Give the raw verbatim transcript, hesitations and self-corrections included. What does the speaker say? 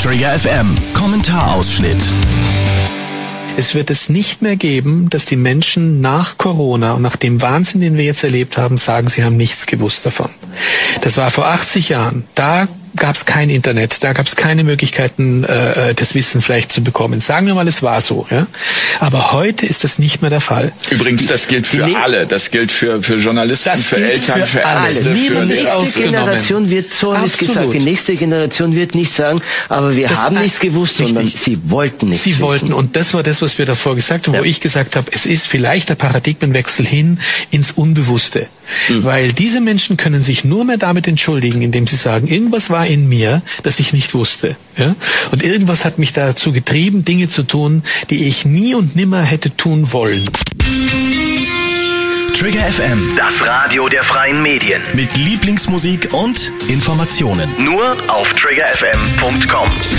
Trigger F M Kommentarausschnitt. Es wird es nicht mehr geben, dass die Menschen nach Corona und nach dem Wahnsinn, den wir jetzt erlebt haben, sagen, sie haben nichts gewusst davon. Das war vor achtzig Jahren. Da gab es kein Internet, da gab es keine Möglichkeiten, äh, das Wissen vielleicht zu bekommen. Sagen wir mal, es war so. Ja? Aber heute ist das nicht mehr der Fall. Übrigens, das gilt für nee. alle. Das gilt für, für Journalisten, das für Eltern, für, für Ärzte, für die nächste Generation wird, so habe ich gesagt, die nächste Generation wird nicht sagen, aber wir das haben nichts gewusst, richtig. Sondern sie wollten nichts Sie wissen. wollten, und das war das, was wir davor gesagt haben, ja. wo ich gesagt habe, es ist vielleicht der Paradigmenwechsel hin ins Unbewusste. Mhm. Weil diese Menschen können sich nur mehr damit entschuldigen, indem sie sagen, irgendwas war in mir, das ich nicht wusste. Ja? Und irgendwas hat mich dazu getrieben, Dinge zu tun, die ich nie und nimmer hätte tun wollen. Trigger F M, das Radio der freien Medien. Mit Lieblingsmusik und Informationen. Nur auf trigger f m punkt com.